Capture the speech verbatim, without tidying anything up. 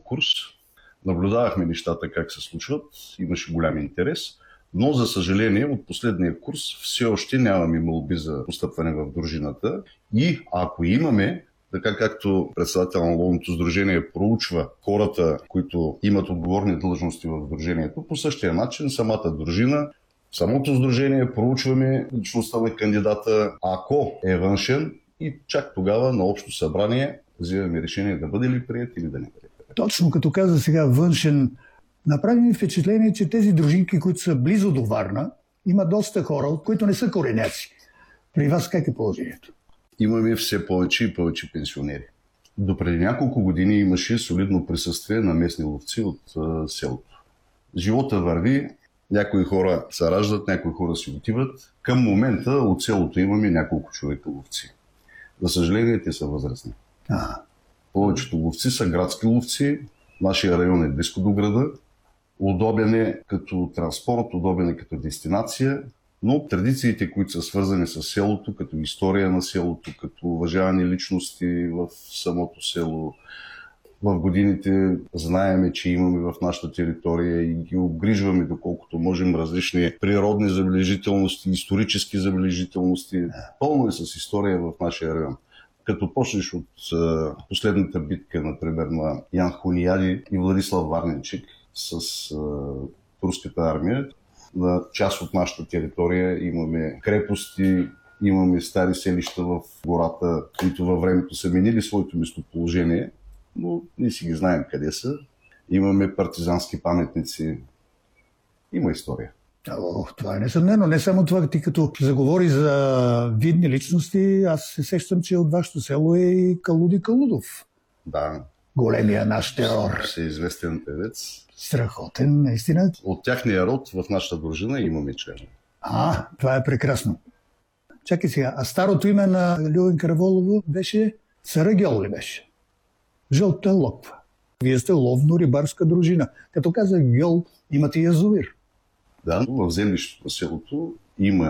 курс. Наблюдавахме нещата как се случват, имаше голям интерес, но за съжаление от последния курс все още нямаме молби за постъпване в дружината и ако имаме, така както председател на ловното сдружение проучва хората, които имат отговорни длъжности в сдружението, по същия начин самата дружина, самото сдружение проучваме личността на кандидата, ако е външен и чак тогава на общо събрание взимаме решение да бъде ли приет или да не бъде. Точно като каза сега външен, направи ми впечатление, че тези дружинки, които са близо до Варна, има доста хора, от които не са кореняци. При вас как е положението? Имаме все повече и повече пенсионери. До преди няколко години имаше солидно присъствие на местни ловци от а, селото. Живота върви, някои хора се раждат, някои хора си отиват. Към момента от селото имаме няколко човека ловци. За съжаление, те са възрастни. А. Повечето ловци са градски ловци. Нашия район е близко до града. Удобен е като транспорт, удобен е като дестинация, но традициите, които са свързани с селото, като история на селото, като уважавани личности в самото село, в годините знаеме, че имаме в нашата територия и ги обгрижваме доколкото можем различни природни забележителности, исторически забележителности. Пълно е с история в нашия район. Като почнеш от а, последната битка, например, на Ян Хуниади и Владислав Варненчик с а, турската армия, на част от нашата територия имаме крепости, имаме стари селища в гората, които във времето са менили своето местоположение, но ние си ги знаем къде са. Имаме партизански паметници. Има история. О, това е несъмнено. Не само това, ти като заговори за видни личности, аз се сещам, че от вашето село е и Калуди Калудов. Да. Големия наш терор. Всеизвестен певец. Страхотен, наистина. От тяхния род в нашата дружина имаме член. А, това е прекрасно. Чакай сега, а старото име на Любен Караволово беше Сарагьол ли беше? Жълта локва. Вие сте ловно-рибарска дружина. Като казах гьол, имате язовир. Да, в землището на селото има